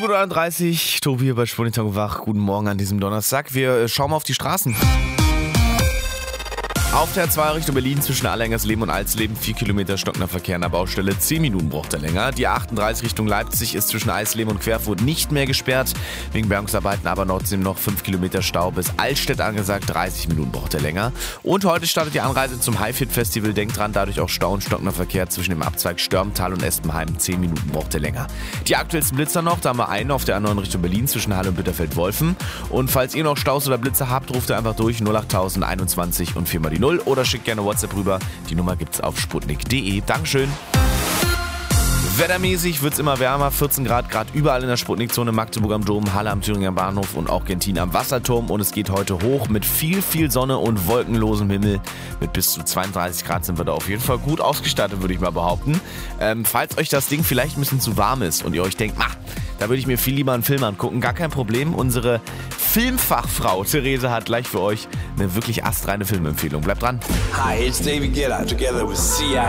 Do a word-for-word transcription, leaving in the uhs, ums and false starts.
sieben Uhr dreißig, Tobi hier bei Sputnik wach. Guten Morgen an diesem Donnerstag. Wir schauen mal auf die Straßen. Auf der zwei Richtung Berlin zwischen Allengersleben und Alsleben vier Kilometer stockender Verkehr an der Baustelle, zehn Minuten braucht er länger. Die achtunddreißig Richtung Leipzig ist zwischen Eisleben und Querfurt nicht mehr gesperrt, wegen Bergungsarbeiten aber trotzdem noch fünf Kilometer Stau bis Altstedt angesagt, dreißig Minuten braucht er länger. Und heute startet die Anreise zum Highfield Festival, denkt dran, dadurch auch Stau und stockender Verkehr zwischen dem Abzweig Störmtal und Espenheim, zehn Minuten braucht er länger. Die aktuellsten Blitzer noch, da haben wir einen auf der A neun Richtung Berlin zwischen Halle und Bitterfeld-Wolfen. Und falls ihr noch Staus oder Blitzer habt, ruft ihr einfach durch null acht tausend einundzwanzig und vier mal die null oder schickt gerne WhatsApp rüber. Die Nummer gibt's auf sputnik punkt de. Dankeschön. Wettermäßig wird's immer wärmer, vierzehn Grad, Grad überall in der Sputnik-Zone, Magdeburg am Dom, Halle am Thüringer Bahnhof und auch Gentin am Wasserturm. Und es geht heute hoch mit viel, viel Sonne und wolkenlosem Himmel. Mit bis zu zweiunddreißig Grad sind wir da auf jeden Fall gut ausgestattet, würde ich mal behaupten. Ähm, falls euch das Ding vielleicht ein bisschen zu warm ist und ihr euch denkt, mach, da würde ich mir viel lieber einen Film angucken, gar kein Problem. Unsere Filmfachfrau Therese hat gleich für euch eine wirklich astreine Filmempfehlung. Bleibt dran. Hi, it's David Guetta together with C I